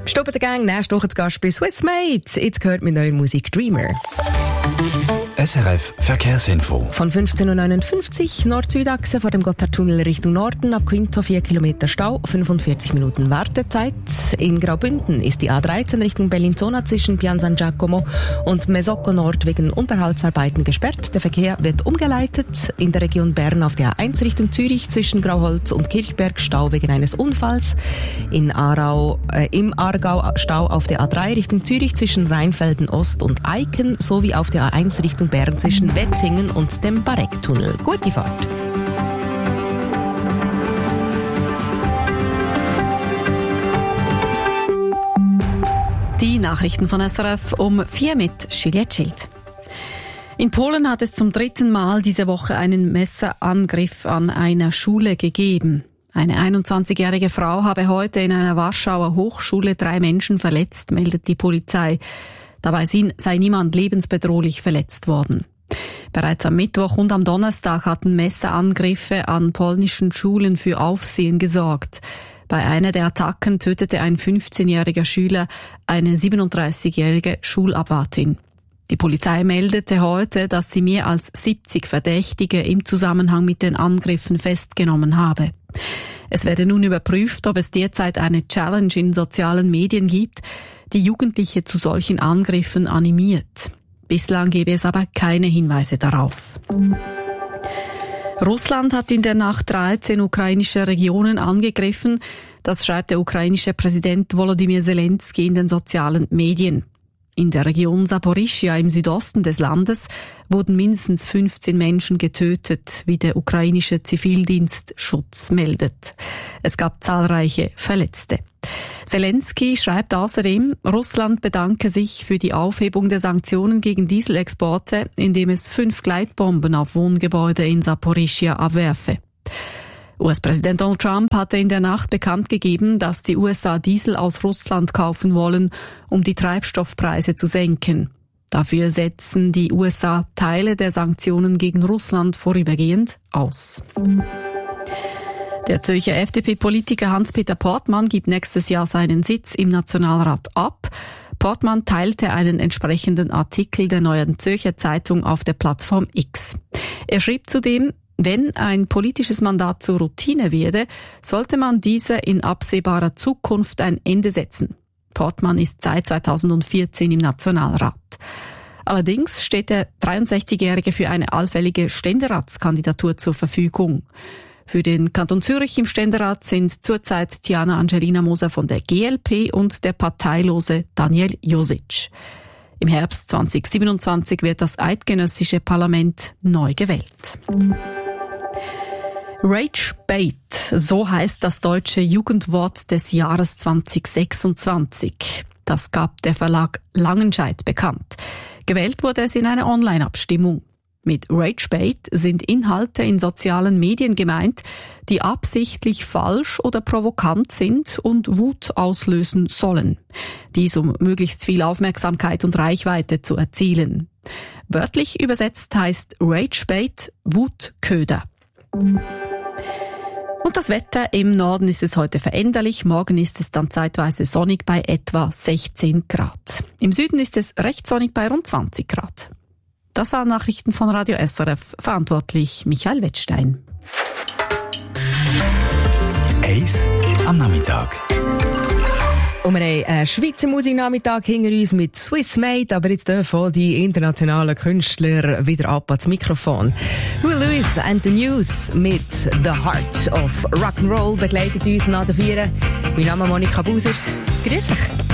Stoppen der Gang, nächste Woche zu Gast bei Swiss Made. Jetzt gehört mit neuer Musik Dreamer. SRF Verkehrsinfo. Von 15.59 Uhr Nord-Südachse vor dem Gotthardtunnel Richtung Norden ab Quinto 4 Kilometer Stau, 45 Minuten Wartezeit. In Graubünden ist die A13 Richtung Bellinzona zwischen Pian San Giacomo und Mesocco Nord wegen Unterhaltsarbeiten gesperrt. Der Verkehr wird umgeleitet. In der Region Bern auf der A1 Richtung Zürich zwischen Grauholz und Kirchberg Stau wegen eines Unfalls. Im Aargau Stau auf der A3 Richtung Zürich zwischen Rheinfelden Ost und Eiken sowie auf der A1 Richtung Bern zwischen Wetzingen und dem Barecktunnel. Gute Fahrt! Die Nachrichten von SRF um 4 mit Juliette Schild. In Polen hat es zum 3. Mal diese Woche einen Messerangriff an einer Schule gegeben. Eine 21-jährige Frau habe heute in einer Warschauer Hochschule 3 Menschen verletzt, meldet die Polizei. Dabei sei niemand lebensbedrohlich verletzt worden. Bereits am Mittwoch und am Donnerstag hatten Messerangriffe an polnischen Schulen für Aufsehen gesorgt. Bei einer der Attacken tötete ein 15-jähriger Schüler eine 37-jährige Schulabwartin. Die Polizei meldete heute, dass sie mehr als 70 Verdächtige im Zusammenhang mit den Angriffen festgenommen habe. Es werde nun überprüft, ob es derzeit eine Challenge in sozialen Medien gibt, die Jugendliche zu solchen Angriffen animiert. Bislang gebe es aber keine Hinweise darauf. Russland hat in der Nacht 13 ukrainische Regionen angegriffen. Das schreibt der ukrainische Präsident Volodymyr Zelensky in den sozialen Medien. In der Region Saporischschja im Südosten des Landes wurden mindestens 15 Menschen getötet, wie der ukrainische Zivildienstschutz meldet. Es gab zahlreiche Verletzte. Zelensky schreibt außerdem, Russland bedanke sich für die Aufhebung der Sanktionen gegen Dieselexporte, indem es 5 Gleitbomben auf Wohngebäude in Saporischschja abwerfe. US-Präsident Donald Trump hatte in der Nacht bekannt gegeben, dass die USA Diesel aus Russland kaufen wollen, um die Treibstoffpreise zu senken. Dafür setzen die USA Teile der Sanktionen gegen Russland vorübergehend aus. Der Zürcher FDP-Politiker Hans-Peter Portmann gibt nächstes Jahr seinen Sitz im Nationalrat ab. Portmann teilte einen entsprechenden Artikel der Neuen Zürcher Zeitung auf der Plattform X. Er schrieb zudem, wenn ein politisches Mandat zur Routine werde, sollte man dieser in absehbarer Zukunft ein Ende setzen. Portmann ist seit 2014 im Nationalrat. Allerdings steht der 63-Jährige für eine allfällige Ständeratskandidatur zur Verfügung. Für den Kanton Zürich im Ständerat sind zurzeit Tiana Angelina Moser von der GLP und der parteilose Daniel Josic. Im Herbst 2027 wird das eidgenössische Parlament neu gewählt. Rage Bait, so heißt das deutsche Jugendwort des Jahres 2026. Das gab der Verlag Langenscheidt bekannt. Gewählt wurde es in einer Online-Abstimmung. Mit Rage Bait sind Inhalte in sozialen Medien gemeint, die absichtlich falsch oder provokant sind und Wut auslösen sollen. Dies, um möglichst viel Aufmerksamkeit und Reichweite zu erzielen. Wörtlich übersetzt heißt Rage Bait Wutköder. Und das Wetter im Norden ist es heute veränderlich. Morgen ist es dann zeitweise sonnig bei etwa 16 Grad. Im Süden ist es recht sonnig bei rund 20 Grad. Das waren Nachrichten von Radio SRF. Verantwortlich Michael Wettstein. Eis am Nachmittag. Und wir haben einen Schweizer Musiknachmittag hinter uns mit Swiss Made, aber jetzt dürfen die internationalen Künstler wieder ab ans Mikrofon. Huey Lewis and the News mit The Heart of Rock'n'Roll begleitet uns nach der 4. Mein Name ist Monika Buser. Grüß dich.